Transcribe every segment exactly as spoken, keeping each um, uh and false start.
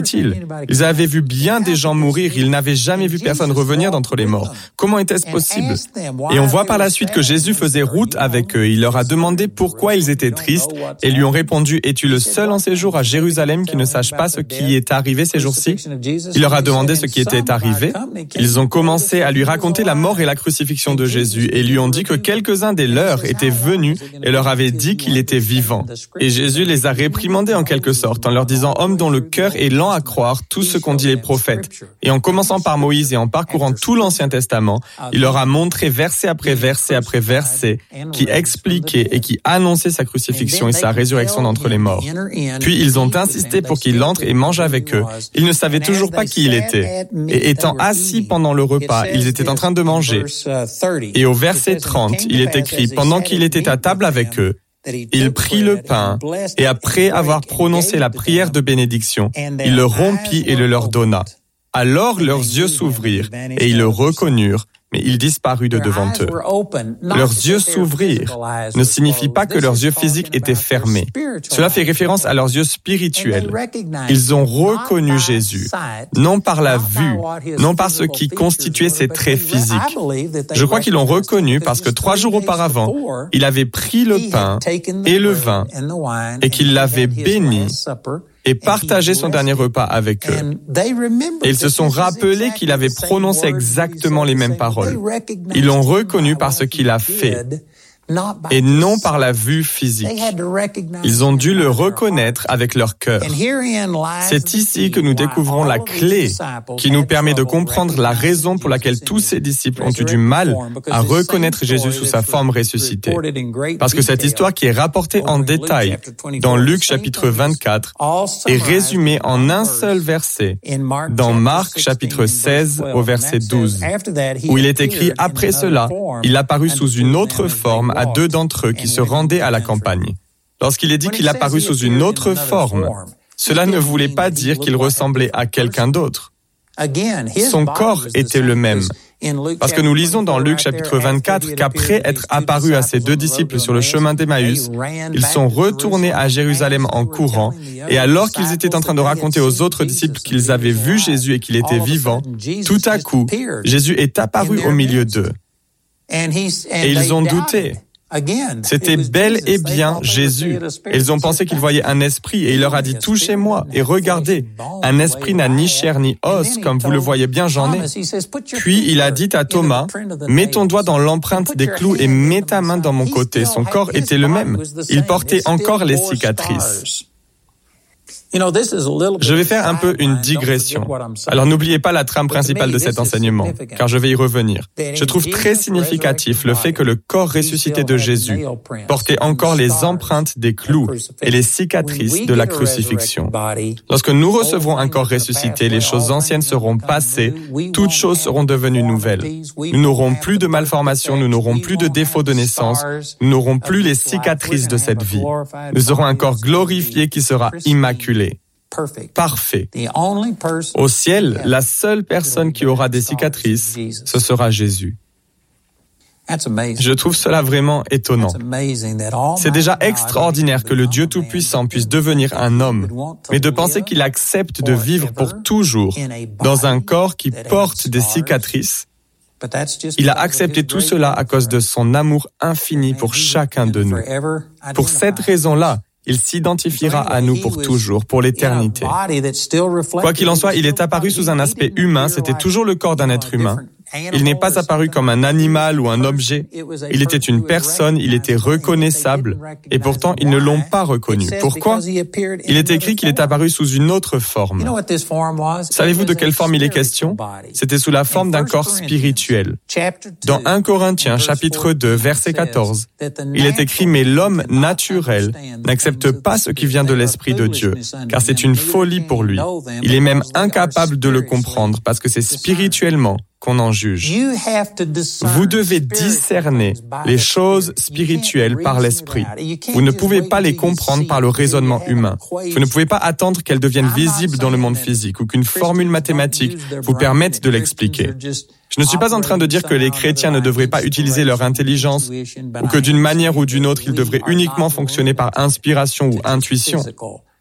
fait-il? Ils avaient vu bien des gens mourir, ils n'avaient jamais vu personne revenir d'entre les morts. Comment était-ce possible? Et on voit par la suite que Jésus faisait route avec eux. Il leur a demandé pourquoi ils étaient tristes et lui ont répondu « Es-tu le seul en séjour à Jérusalem qui ne sache pas ce qui est arrivé ces jours-ci » Il leur a demandé ce qui était arrivé. Ils ont commencé à lui raconter la mort et la crucifixion de Jésus et lui ont dit que quelques-uns des leurs étaient venus et leur avaient dit qu'il était vivant. Et Jésus les a réprimandés en quelque sorte en leur disant « Hommes dont le cœur est lent à croire tout ce qu'ont dit les prophètes ». Et en commençant par Moïse et en parcourant tout l'Ancien Testament, il leur a montré verset après verset après verset qui expliquait et qui annonçait sa crucifixion et sa résurrection d'entre les morts. Puis ils ont insisté pour qu'il entre et mange avec eux. Ils ne savaient toujours pas qui il était. Et étant assis pendant le repas, ils étaient en train de manger. Et au verset trente, il est écrit « Pendant qu'il était à table avec eux, il prit le pain et après avoir prononcé la prière de bénédiction, il le rompit et le leur donna. Alors leurs yeux s'ouvrirent et ils le reconnurent, mais il disparut de devant eux. » Leurs yeux s'ouvrir ne signifie pas que leurs yeux physiques étaient fermés. Cela fait référence à leurs yeux spirituels. Ils ont reconnu Jésus, non par la vue, non par ce qui constituait ses traits physiques. Je crois qu'ils l'ont reconnu parce que trois jours auparavant, il avait pris le pain et le vin et qu'il l'avait béni et partagé son dernier repas avec eux. Et ils se sont rappelés qu'il avait prononcé exactement les mêmes paroles. Ils l'ont reconnu par ce qu'il a fait, et non par la vue physique. Ils ont dû le reconnaître avec leur cœur. C'est ici que nous découvrons la clé qui nous permet de comprendre la raison pour laquelle tous ces disciples ont eu du mal à reconnaître Jésus sous sa forme ressuscitée. Parce que cette histoire qui est rapportée en détail dans Luc chapitre vingt-quatre est résumée en un seul verset dans Marc chapitre seize au verset douze, où il est écrit « Après cela, il apparut sous une autre forme à deux d'entre eux qui se rendaient à la campagne. » Lorsqu'il est dit qu'il apparut sous une autre forme, cela ne voulait pas dire qu'il ressemblait à quelqu'un d'autre. Son corps était le même. Parce que nous lisons dans Luc chapitre vingt-quatre qu'après être apparu à ses deux disciples sur le chemin d'Emmaüs, ils sont retournés à Jérusalem en courant, et alors qu'ils étaient en train de raconter aux autres disciples qu'ils avaient vu Jésus et qu'il était vivant, tout à coup, Jésus est apparu au milieu d'eux. Et ils ont douté. C'était bel et bien Jésus. Ils ont pensé qu'ils voyaient un esprit et il leur a dit « Touchez-moi et regardez, un esprit n'a ni chair ni os, comme vous le voyez bien, j'en ai. » Puis il a dit à Thomas « Mets ton doigt dans l'empreinte des clous et mets ta main dans mon côté. » Son corps était le même. Il portait encore les cicatrices. Je vais faire un peu une digression. Alors n'oubliez pas la trame principale de cet enseignement, car je vais y revenir. Je trouve très significatif le fait que le corps ressuscité de Jésus portait encore les empreintes des clous et les cicatrices de la crucifixion. Lorsque nous recevrons un corps ressuscité, les choses anciennes seront passées, toutes choses seront devenues nouvelles. Nous n'aurons plus de malformations, nous n'aurons plus de défauts de naissance, nous n'aurons plus les cicatrices de cette vie. Nous aurons un corps glorifié qui sera immaculé. Parfait. Au ciel, la seule personne qui aura des cicatrices, ce sera Jésus. Je trouve cela vraiment étonnant. C'est déjà extraordinaire que le Dieu Tout-Puissant puisse devenir un homme, mais de penser qu'il accepte de vivre pour toujours dans un corps qui porte des cicatrices, il a accepté tout cela à cause de son amour infini pour chacun de nous. Pour cette raison-là, il s'identifiera à nous pour toujours, pour l'éternité. Quoi qu'il en soit, il est apparu sous un aspect humain, c'était toujours le corps d'un être humain. Il n'est pas apparu comme un animal ou un objet. Il était une personne, il était reconnaissable, et pourtant ils ne l'ont pas reconnu. Pourquoi? Il est écrit qu'il est apparu sous une autre forme. Savez-vous de quelle forme il est question? C'était sous la forme d'un corps spirituel. Dans un Corinthiens, chapitre deux, verset quatorze, il est écrit « Mais l'homme naturel n'accepte pas ce qui vient de l'Esprit de Dieu, car c'est une folie pour lui. Il est même incapable de le comprendre, parce que c'est spirituellement qu'on en juge. » Vous devez discerner les choses spirituelles par l'esprit. Vous ne pouvez pas les comprendre par le raisonnement humain. Vous ne pouvez pas attendre qu'elles deviennent visibles dans le monde physique ou qu'une formule mathématique vous permette de l'expliquer. Je ne suis pas en train de dire que les chrétiens ne devraient pas utiliser leur intelligence ou que d'une manière ou d'une autre, ils devraient uniquement fonctionner par inspiration ou intuition.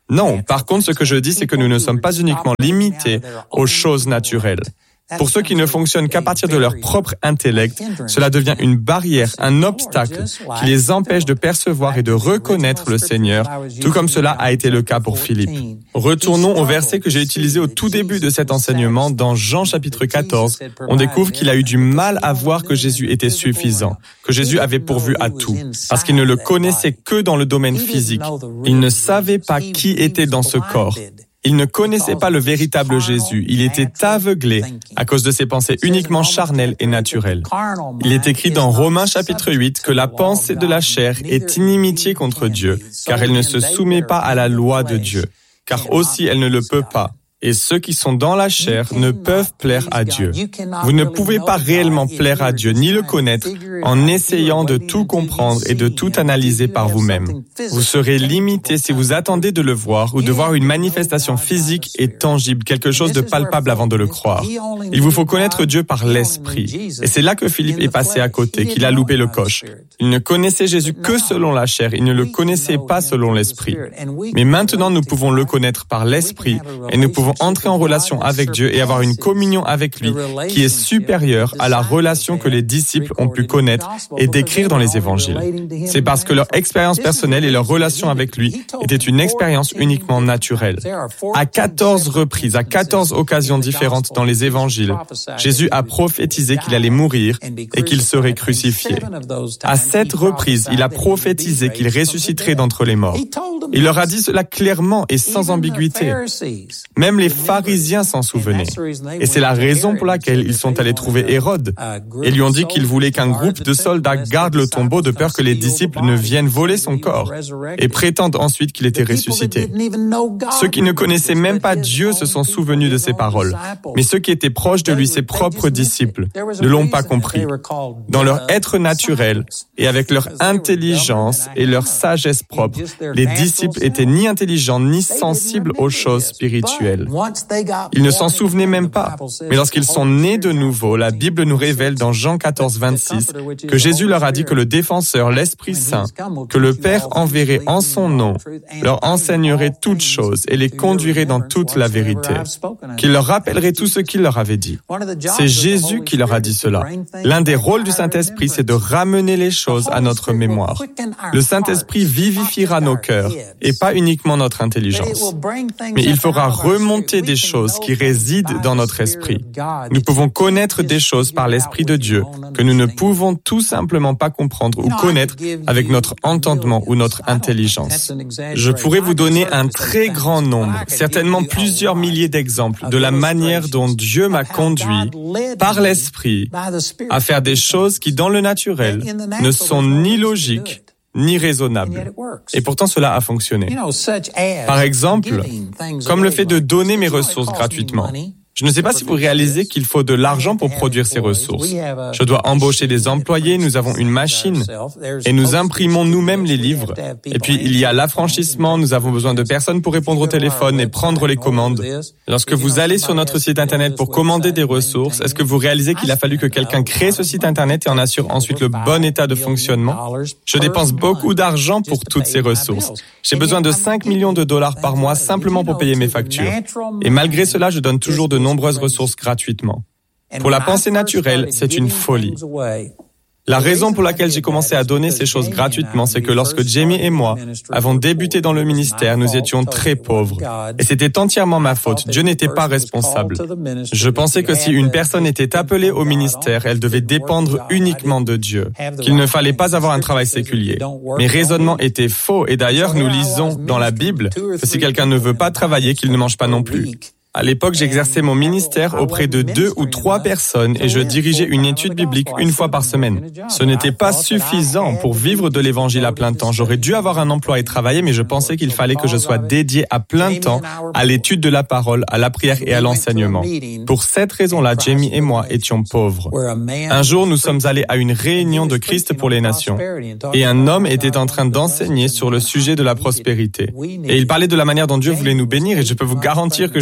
Non, par contre, ce que je dis, c'est que nous ne sommes pas uniquement limités aux choses naturelles. Pour ceux qui ne fonctionnent qu'à partir de leur propre intellect, cela devient une barrière, un obstacle qui les empêche de percevoir et de reconnaître le Seigneur, tout comme cela a été le cas pour Philippe. Retournons au verset que j'ai utilisé au tout début de cet enseignement, dans Jean chapitre quatorze. On découvre qu'il a eu du mal à voir que Jésus était suffisant, que Jésus avait pourvu à tout, parce qu'il ne le connaissait que dans le domaine physique. Il ne savait pas qui était dans ce corps. Il ne connaissait pas le véritable Jésus. Il était aveuglé à cause de ses pensées uniquement charnelles et naturelles. Il est écrit dans Romains chapitre huit que la pensée de la chair est inimitié contre Dieu, car elle ne se soumet pas à la loi de Dieu, car aussi elle ne le peut pas. Et ceux qui sont dans la chair ne peuvent plaire à Dieu. Vous ne pouvez pas réellement plaire à Dieu ni le connaître en essayant de tout comprendre et de tout analyser par vous-même. Vous serez limité si vous attendez de le voir ou de voir une manifestation physique et tangible, quelque chose de palpable avant de le croire. Il vous faut connaître Dieu par l'Esprit. Et c'est là que Philippe est passé à côté, qu'il a loupé le coche. Il ne connaissait Jésus que selon la chair, il ne le connaissait pas selon l'Esprit. Mais maintenant nous pouvons le connaître par l'Esprit et nous pouvons entrer en relation avec Dieu et avoir une communion avec lui qui est supérieure à la relation que les disciples ont pu connaître et décrire dans les évangiles. C'est parce que leur expérience personnelle et leur relation avec lui était une expérience uniquement naturelle. À quatorze reprises, à quatorze occasions différentes dans les évangiles, Jésus a prophétisé qu'il allait mourir et qu'il serait crucifié. À sept reprises, il a prophétisé qu'il ressusciterait d'entre les morts. Il leur a dit cela clairement et sans ambiguïté. Même les pharisiens s'en souvenaient. Et c'est la raison pour laquelle ils sont allés trouver Hérode et lui ont dit qu'ils voulaient qu'un groupe de soldats garde le tombeau de peur que les disciples ne viennent voler son corps et prétendent ensuite qu'il était ressuscité. Ceux qui ne connaissaient même pas Dieu se sont souvenus de ses paroles, mais ceux qui étaient proches de lui, ses propres disciples, ne l'ont pas compris. Dans leur être naturel et avec leur intelligence et leur sagesse propre, les disciples étaient ni intelligents ni sensibles aux choses spirituelles. Ils ne s'en souvenaient même pas. Mais lorsqu'ils sont nés de nouveau, la Bible nous révèle dans Jean quatorze, vingt-six que Jésus leur a dit que le défenseur, l'Esprit Saint, que le Père enverrait en son nom, leur enseignerait toutes choses et les conduirait dans toute la vérité, qu'il leur rappellerait tout ce qu'il leur avait dit. C'est Jésus qui leur a dit cela. L'un des rôles du Saint-Esprit, c'est de ramener les choses à notre mémoire. Le Saint-Esprit vivifiera nos cœurs et pas uniquement notre intelligence. Mais il fera remonter des choses qui résident dans notre esprit. Nous pouvons connaître des choses par l'Esprit de Dieu que nous ne pouvons tout simplement pas comprendre ou connaître avec notre entendement ou notre intelligence. Je pourrais vous donner un très grand nombre, certainement plusieurs milliers d'exemples de la manière dont Dieu m'a conduit par l'Esprit à faire des choses qui, dans le naturel, ne sont ni logiques ni raisonnable. Et pourtant, cela a fonctionné. Par exemple, comme le fait de donner mes ressources gratuitement. Je ne sais pas si vous réalisez qu'il faut de l'argent pour produire ces ressources. Je dois embaucher des employés, nous avons une machine et nous imprimons nous-mêmes les livres. Et puis, il y a l'affranchissement, nous avons besoin de personnes pour répondre au téléphone et prendre les commandes. Lorsque vous allez sur notre site Internet pour commander des ressources, est-ce que vous réalisez qu'il a fallu que quelqu'un crée ce site Internet et en assure ensuite le bon état de fonctionnement? Je dépense beaucoup d'argent pour toutes ces ressources. J'ai besoin de cinq millions de dollars par mois simplement pour payer mes factures. Et malgré cela, je donne toujours de nombreuses ressources gratuitement. Pour la pensée naturelle, c'est une folie. La raison pour laquelle j'ai commencé à donner ces choses gratuitement, c'est que lorsque Jamie et moi avons débuté dans le ministère, nous étions très pauvres. Et c'était entièrement ma faute. Dieu n'était pas responsable. Je pensais que si une personne était appelée au ministère, elle devait dépendre uniquement de Dieu, qu'il ne fallait pas avoir un travail séculier. Mes raisonnements étaient faux et d'ailleurs, nous lisons dans la Bible que si quelqu'un ne veut pas travailler, qu'il ne mange pas non plus. À l'époque, j'exerçais mon ministère auprès de deux ou trois personnes et je dirigeais une étude biblique une fois par semaine. Ce n'était pas suffisant pour vivre de l'évangile à plein temps. J'aurais dû avoir un emploi et travailler, mais je pensais qu'il fallait que je sois dédié à plein temps à l'étude de la parole, à la prière et à l'enseignement. Pour cette raison-là, Jamie et moi étions pauvres. Un jour, nous sommes allés à une réunion de Christ pour les nations et un homme était en train d'enseigner sur le sujet de la prospérité. Et il parlait de la manière dont Dieu voulait nous bénir et je peux vous garantir que j'en avais besoin.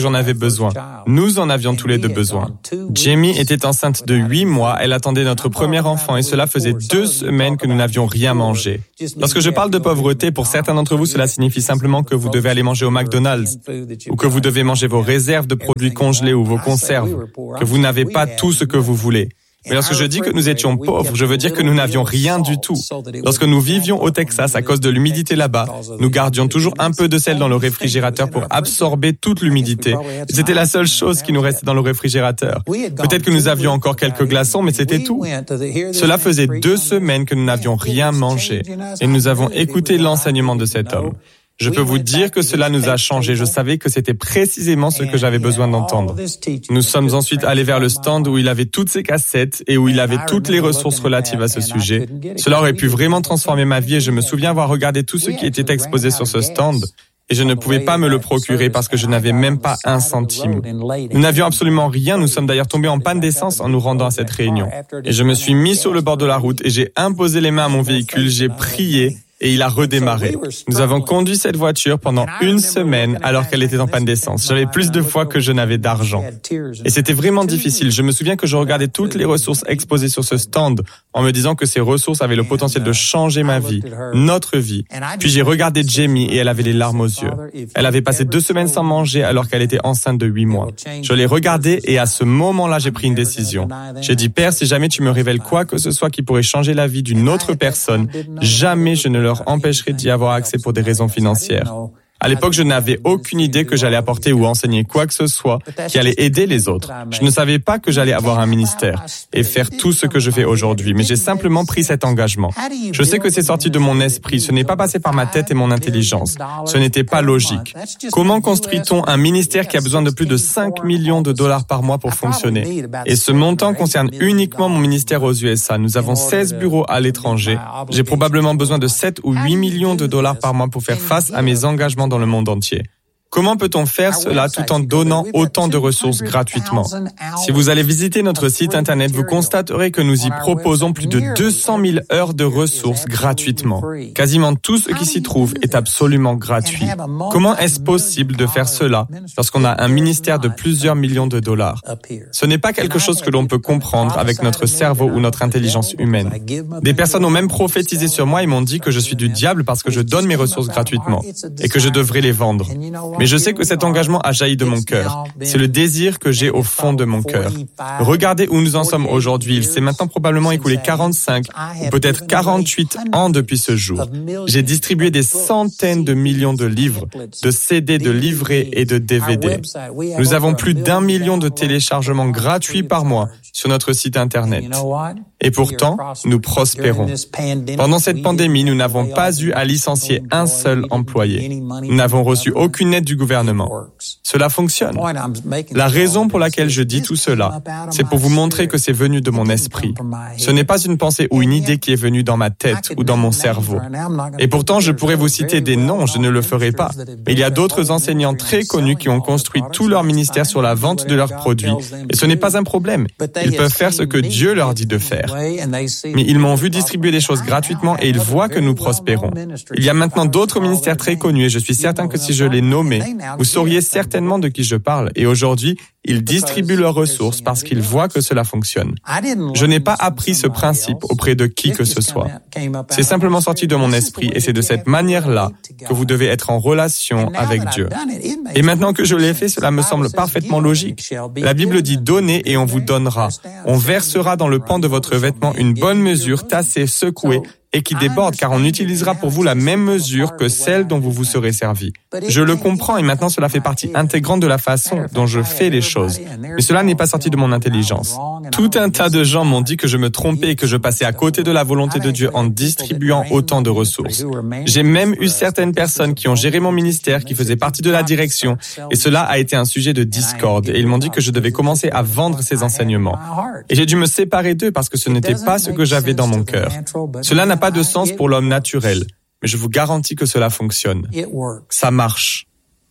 besoin. Nous en avions tous les deux besoin. Jamie était enceinte de huit mois, elle attendait notre premier enfant et cela faisait deux semaines que nous n'avions rien mangé. Lorsque je parle de pauvreté, pour certains d'entre vous, cela signifie simplement que vous devez aller manger au McDonald's ou que vous devez manger vos réserves de produits congelés ou vos conserves, que vous n'avez pas tout ce que vous voulez. Mais lorsque je dis que nous étions pauvres, je veux dire que nous n'avions rien du tout. Lorsque nous vivions au Texas, à cause de l'humidité là-bas, nous gardions toujours un peu de sel dans le réfrigérateur pour absorber toute l'humidité. C'était la seule chose qui nous restait dans le réfrigérateur. Peut-être que nous avions encore quelques glaçons, mais c'était tout. Cela faisait deux semaines que nous n'avions rien mangé. Et nous avons écouté l'enseignement de cet homme. Je peux vous dire que cela nous a changé. Je savais que c'était précisément ce que j'avais besoin d'entendre. Nous sommes ensuite allés vers le stand où il avait toutes ses cassettes et où il avait toutes les ressources relatives à ce sujet. Cela aurait pu vraiment transformer ma vie et je me souviens avoir regardé tout ce qui était exposé sur ce stand. Et je ne pouvais pas me le procurer parce que je n'avais même pas un centime. Nous n'avions absolument rien. Nous sommes d'ailleurs tombés en panne d'essence en nous rendant à cette réunion. Et je me suis mis sur le bord de la route et j'ai imposé les mains à mon véhicule, j'ai prié. Et il a redémarré. Nous avons conduit cette voiture pendant une semaine alors qu'elle était en panne d'essence. J'avais plus de fois que je n'avais d'argent. Et c'était vraiment difficile. Je me souviens que je regardais toutes les ressources exposées sur ce stand en me disant que ces ressources avaient le potentiel de changer ma vie, notre vie. Puis j'ai regardé Jamie et elle avait les larmes aux yeux. Elle avait passé deux semaines sans manger alors qu'elle était enceinte de huit mois. Je l'ai regardée et à ce moment-là, j'ai pris une décision. J'ai dit, Père, si jamais tu me révèles quoi que ce soit qui pourrait changer la vie d'une autre personne, jamais je ne leur empêcherait d'y avoir accès pour des raisons financières. À l'époque, je n'avais aucune idée que j'allais apporter ou enseigner quoi que ce soit qui allait aider les autres. Je ne savais pas que j'allais avoir un ministère et faire tout ce que je fais aujourd'hui, mais j'ai simplement pris cet engagement. Je sais que c'est sorti de mon esprit, ce n'est pas passé par ma tête et mon intelligence. Ce n'était pas logique. Comment construit-on un ministère qui a besoin de plus de cinq millions de dollars par mois pour fonctionner? Et ce montant concerne uniquement mon ministère aux U S A. Nous avons seize bureaux à l'étranger. J'ai probablement besoin de sept ou huit millions de dollars par mois pour faire face à mes engagements dans le monde entier. Comment peut-on faire cela tout en donnant autant de ressources gratuitement? Si vous allez visiter notre site Internet, vous constaterez que nous y proposons plus de deux cent mille heures de ressources gratuitement. Quasiment tout ce qui s'y trouve est absolument gratuit. Comment est-ce possible de faire cela lorsqu'on a un ministère de plusieurs millions de dollars? Ce n'est pas quelque chose que l'on peut comprendre avec notre cerveau ou notre intelligence humaine. Des personnes ont même prophétisé sur moi et m'ont dit que je suis du diable parce que je donne mes ressources gratuitement et que je devrais les vendre. Mais je sais que cet engagement a jailli de mon cœur. C'est le désir que j'ai au fond de mon cœur. Regardez où nous en sommes aujourd'hui. Il s'est maintenant probablement écoulé quarante-cinq ou peut-être quarante-huit ans depuis ce jour. J'ai distribué des centaines de millions de livres, de C D, de livrets et de D V D. Nous avons plus d'un million de téléchargements gratuits par mois sur notre site Internet. Et pourtant, nous prospérons. Pendant cette pandémie, nous n'avons pas eu à licencier un seul employé. Nous n'avons reçu aucune aide du gouvernement. Cela fonctionne. La raison pour laquelle je dis tout cela, c'est pour vous montrer que c'est venu de mon esprit. Ce n'est pas une pensée ou une idée qui est venue dans ma tête ou dans mon cerveau. Et pourtant, je pourrais vous citer des noms, je ne le ferai pas. Mais il y a d'autres enseignants très connus qui ont construit tout leur ministère sur la vente de leurs produits. Et ce n'est pas un problème. Ils peuvent faire ce que Dieu leur dit de faire. Mais ils m'ont vu distribuer des choses gratuitement et ils voient que nous prospérons. Il y a maintenant d'autres ministères très connus et je suis certain que si je les nommais, vous sauriez certainement de qui je parle. Et aujourd'hui, ils distribuent leurs ressources parce qu'ils voient que cela fonctionne. Je n'ai pas appris ce principe auprès de qui que ce soit. C'est simplement sorti de mon esprit et c'est de cette manière-là que vous devez être en relation avec Dieu. Et maintenant que je l'ai fait, cela me semble parfaitement logique. La Bible dit « Donnez et on vous donnera. On versera dans le pan de votre vêtement une bonne mesure, tassée, secouée, et qui déborde, car on utilisera pour vous la même mesure que celle dont vous vous serez servi. Je le comprends et maintenant cela fait partie intégrante de la façon dont je fais les choses. Mais cela n'est pas sorti de mon intelligence. Tout un tas de gens m'ont dit que je me trompais et que je passais à côté de la volonté de Dieu en distribuant autant de ressources. J'ai même eu certaines personnes qui ont géré mon ministère, qui faisaient partie de la direction, et cela a été un sujet de discorde, et ils m'ont dit que je devais commencer à vendre ces enseignements. Et j'ai dû me séparer d'eux parce que ce n'était pas ce que j'avais dans mon cœur. Cela n'a pas de sens pour l'homme naturel, mais je vous garantis que cela fonctionne. Ça marche.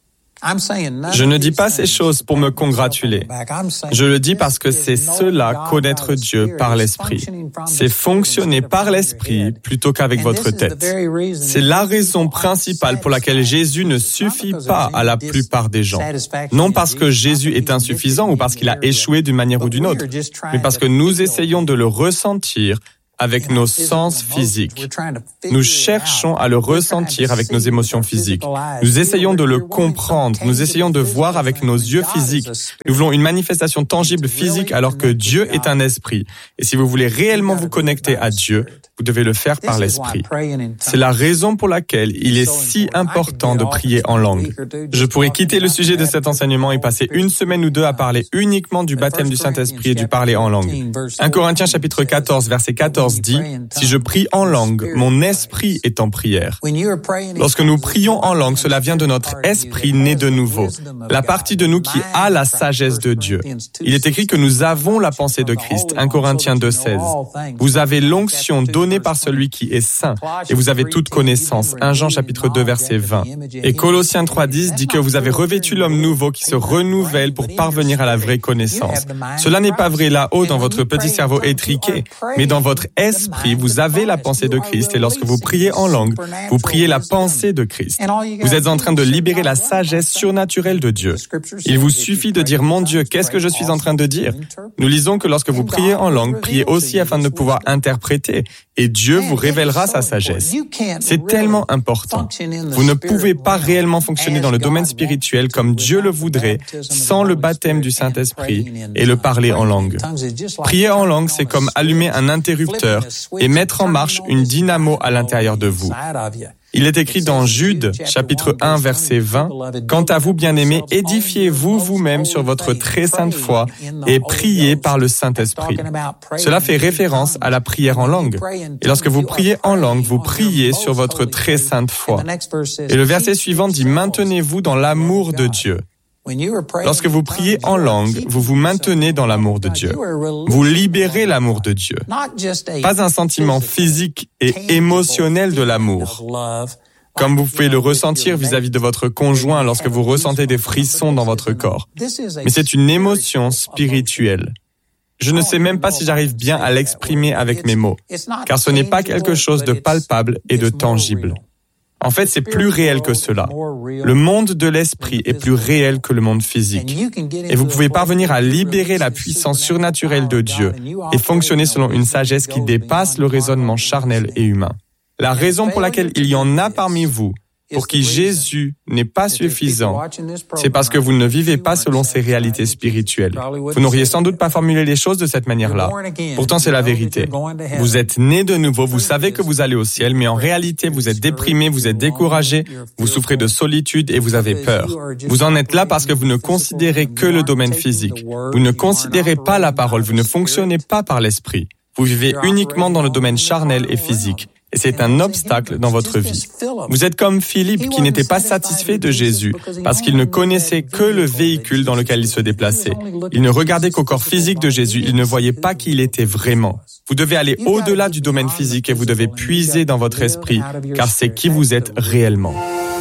Je ne dis pas ces choses pour me congratuler. Je le dis parce que c'est cela, connaître Dieu par l'Esprit. C'est fonctionner par l'Esprit plutôt qu'avec votre tête. C'est la raison principale pour laquelle Jésus ne suffit pas à la plupart des gens. Non parce que Jésus est insuffisant ou parce qu'il a échoué d'une manière ou d'une autre, mais parce que nous essayons de le ressentir avec nos sens physiques. Nous cherchons à le ressentir avec nos émotions physiques. Nous essayons de le comprendre. Nous essayons de voir avec nos yeux physiques. Nous voulons une manifestation tangible physique alors que Dieu est un esprit. Et si vous voulez réellement vous connecter à Dieu, vous devez le faire par l'esprit. C'est la raison pour laquelle il est si important de prier en langue. Je pourrais quitter le sujet de cet enseignement et passer une semaine ou deux à parler uniquement du baptême du Saint-Esprit et du parler en langue. un Corinthiens chapitre quatorze, verset quatorze dit « Si je prie en langue, mon esprit est en prière. » Lorsque nous prions en langue, cela vient de notre esprit né de nouveau, la partie de nous qui a la sagesse de Dieu. Il est écrit que nous avons la pensée de Christ, un Corinthiens deux, seize. Vous avez l'onction donnée par celui qui est saint, et vous avez toute connaissance, un Jean chapitre deux, verset vingt. Et Colossiens trois, dix dit que vous avez revêtu l'homme nouveau qui se renouvelle pour parvenir à la vraie connaissance. Cela n'est pas vrai là-haut dans votre petit cerveau étriqué, mais dans votre esprit, vous avez la pensée de Christ, et lorsque vous priez en langue, vous priez la pensée de Christ. Vous êtes en train de libérer la sagesse surnaturelle de Dieu. Il vous suffit de dire, mon Dieu, qu'est-ce que je suis en train de dire? Nous lisons que lorsque vous priez en langue, priez aussi afin de pouvoir interpréter, et Dieu vous révélera sa sagesse. C'est tellement important. Vous ne pouvez pas réellement fonctionner dans le domaine spirituel comme Dieu le voudrait sans le baptême du Saint-Esprit et le parler en langue. Prier en langue, c'est comme allumer un interrupteur et mettre en marche une dynamo à l'intérieur de vous. Il est écrit dans Jude, chapitre un, verset vingt, « Quant à vous, bien-aimés, édifiez-vous vous-même sur votre très sainte foi et priez par le Saint-Esprit. » Cela fait référence à la prière en langue. Et lorsque vous priez en langue, vous priez sur votre très sainte foi. Et le verset suivant dit « Maintenez-vous dans l'amour de Dieu. » Lorsque vous priez en langue, vous vous maintenez dans l'amour de Dieu. Vous libérez l'amour de Dieu. Pas un sentiment physique et émotionnel de l'amour, comme vous pouvez le ressentir vis-à-vis de votre conjoint lorsque vous ressentez des frissons dans votre corps. Mais c'est une émotion spirituelle. Je ne sais même pas si j'arrive bien à l'exprimer avec mes mots, car ce n'est pas quelque chose de palpable et de tangible. En fait, c'est plus réel que cela. Le monde de l'esprit est plus réel que le monde physique. Et vous pouvez parvenir à libérer la puissance surnaturelle de Dieu et fonctionner selon une sagesse qui dépasse le raisonnement charnel et humain. La raison pour laquelle il y en a parmi vous pour qui Jésus n'est pas suffisant, c'est parce que vous ne vivez pas selon ces réalités spirituelles. Vous n'auriez sans doute pas formulé les choses de cette manière-là. Pourtant, c'est la vérité. Vous êtes né de nouveau, vous savez que vous allez au ciel, mais en réalité, vous êtes déprimé, vous êtes découragé, vous souffrez de solitude et vous avez peur. Vous en êtes là parce que vous ne considérez que le domaine physique. Vous ne considérez pas la parole, vous ne fonctionnez pas par l'esprit. Vous vivez uniquement dans le domaine charnel et physique. Et c'est un obstacle dans votre vie. Vous êtes comme Philippe qui n'était pas satisfait de Jésus parce qu'il ne connaissait que le véhicule dans lequel il se déplaçait. Il ne regardait qu'au corps physique de Jésus, il ne voyait pas qui il était vraiment. Vous devez aller au-delà du domaine physique et vous devez puiser dans votre esprit, car c'est qui vous êtes réellement.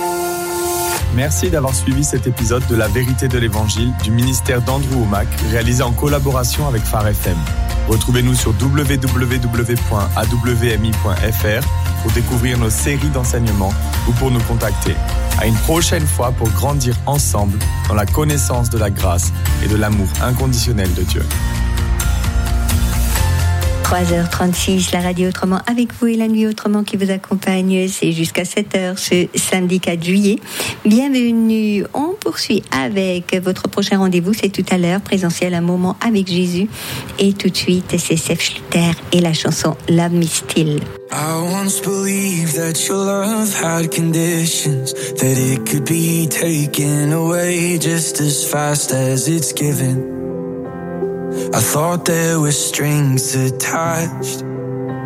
Merci d'avoir suivi cet épisode de La Vérité de l'Évangile du ministère d'Andrew Wommack, réalisé en collaboration avec Phare F M. Retrouvez-nous sur w w w point a w m i point f r pour découvrir nos séries d'enseignements ou pour nous contacter. À une prochaine fois pour grandir ensemble dans la connaissance de la grâce et de l'amour inconditionnel de Dieu. trois heures trente-six, la radio Autrement avec vous et la nuit Autrement qui vous accompagne. C'est jusqu'à sept heures ce samedi quatre juillet. Bienvenue. On poursuit avec votre prochain rendez-vous. C'est tout à l'heure, présentiel, un moment avec Jésus. Et tout de suite, c'est Seth Schluter et la chanson Love Me Still. I once believed that your love had conditions, that it could be taken away just as fast as it's given. I thought there were strings attached,